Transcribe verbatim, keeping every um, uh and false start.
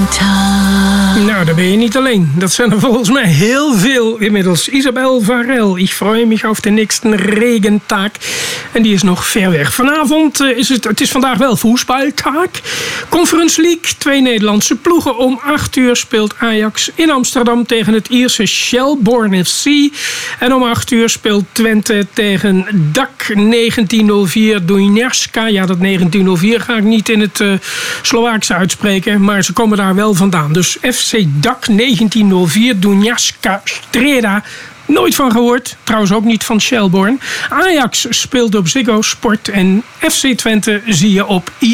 Tag. Nou, daar ben je niet alleen. Dat zijn er volgens mij heel veel inmiddels. Isabel Varel, ik freue mich auf den nächsten Regentag. En die is nog ver weg. Vanavond is het, het is vandaag wel voetbaltaak. Conference League, twee Nederlandse ploegen. Om acht uur speelt Ajax in Amsterdam tegen het Ierse Shelbourne F C. En om acht uur speelt Twente tegen D A C negentien nul vier Dunajska. Ja, dat negentien nul vier ga ik niet in het uh, Slovaakse uitspreken. Maar ze komen daar wel vandaan. Dus F C D A C negentien nul vier Dunajska Streda. Nooit van gehoord. Trouwens ook niet van Shelbourne. Ajax speelt op Ziggo Sport. En F C Twente zie je op